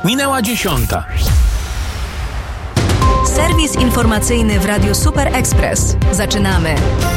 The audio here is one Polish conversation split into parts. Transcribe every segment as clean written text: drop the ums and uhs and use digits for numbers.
Minęła 10. Serwis informacyjny w Radiu Super Express. Zaczynamy.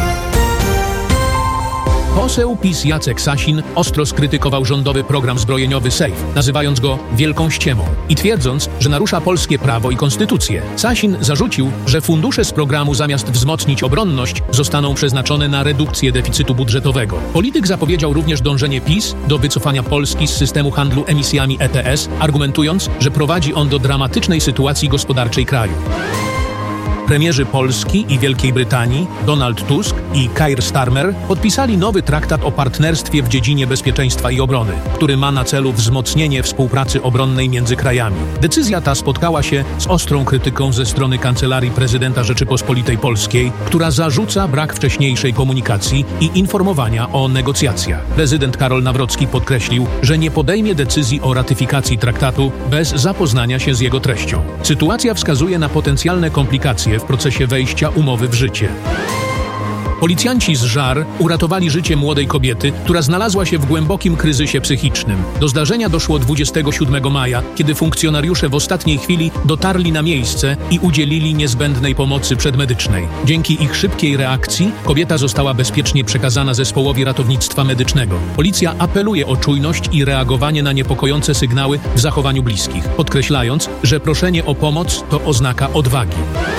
Poseł PiS Jacek Sasin ostro skrytykował rządowy program zbrojeniowy SAFE, nazywając go wielką ściemą i twierdząc, że narusza polskie prawo i konstytucję. Sasin zarzucił, że fundusze z programu zamiast wzmocnić obronność zostaną przeznaczone na redukcję deficytu budżetowego. Polityk zapowiedział również dążenie PiS do wycofania Polski z systemu handlu emisjami ETS, argumentując, że prowadzi on do dramatycznej sytuacji gospodarczej kraju. Premierzy Polski i Wielkiej Brytanii, Donald Tusk i Keir Starmer, podpisali nowy traktat o partnerstwie w dziedzinie bezpieczeństwa i obrony, który ma na celu wzmocnienie współpracy obronnej między krajami. Decyzja ta spotkała się z ostrą krytyką ze strony Kancelarii Prezydenta Rzeczypospolitej Polskiej, która zarzuca brak wcześniejszej komunikacji i informowania o negocjacjach. Prezydent Karol Nawrocki podkreślił, że nie podejmie decyzji o ratyfikacji traktatu bez zapoznania się z jego treścią. Sytuacja wskazuje na potencjalne komplikacje w procesie wejścia umowy w życie. Policjanci z Żar uratowali życie młodej kobiety, która znalazła się w głębokim kryzysie psychicznym. Do zdarzenia doszło 27 maja, kiedy funkcjonariusze w ostatniej chwili dotarli na miejsce i udzielili niezbędnej pomocy przedmedycznej. Dzięki ich szybkiej reakcji kobieta została bezpiecznie przekazana zespołowi ratownictwa medycznego. Policja apeluje o czujność i reagowanie na niepokojące sygnały w zachowaniu bliskich, podkreślając, że proszenie o pomoc to oznaka odwagi.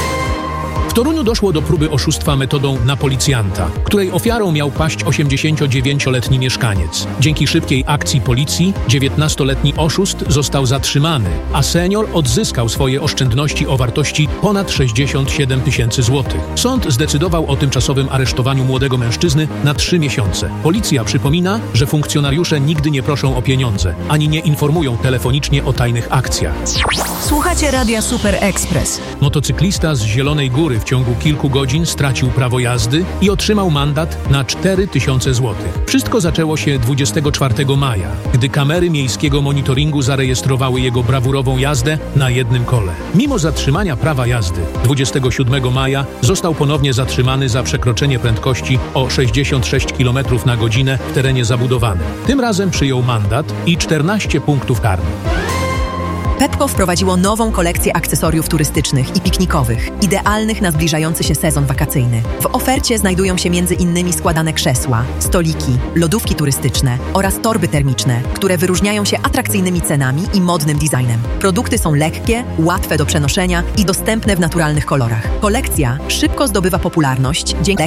W Toruniu doszło do próby oszustwa metodą na policjanta, której ofiarą miał paść 89-letni mieszkaniec. Dzięki szybkiej akcji policji 19-letni oszust został zatrzymany, a senior odzyskał swoje oszczędności o wartości ponad 67 000 złotych. Sąd zdecydował o tymczasowym aresztowaniu młodego mężczyzny na 3 miesiące. Policja przypomina, że funkcjonariusze nigdy nie proszą o pieniądze, ani nie informują telefonicznie o tajnych akcjach. Słuchacie Radia Super Express. Motocyklista z Zielonej Góry w ciągu kilku godzin stracił prawo jazdy i otrzymał mandat na 4000 zł. Wszystko zaczęło się 24 maja, gdy kamery miejskiego monitoringu zarejestrowały jego brawurową jazdę na jednym kole. Mimo zatrzymania prawa jazdy 27 maja został ponownie zatrzymany za przekroczenie prędkości o 66 km na godzinę w terenie zabudowanym. Tym razem przyjął mandat i 14 punktów karnych. Pepco wprowadziło nową kolekcję akcesoriów turystycznych i piknikowych, idealnych na zbliżający się sezon wakacyjny. W ofercie znajdują się m.in. składane krzesła, stoliki, lodówki turystyczne oraz torby termiczne, które wyróżniają się atrakcyjnymi cenami i modnym designem. Produkty są lekkie, łatwe do przenoszenia i dostępne w naturalnych kolorach. Kolekcja szybko zdobywa popularność dzięki